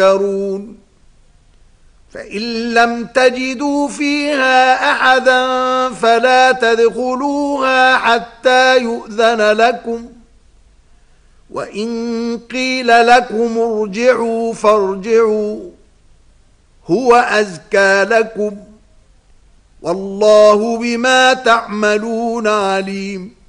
يرون فإن لم تجدوا فيها أحدا فلا تدخلوها حتى يؤذن لكم وإن قيل لكم ارجعوا فارجعوا هو أزكى لكم والله بما تعملون عليم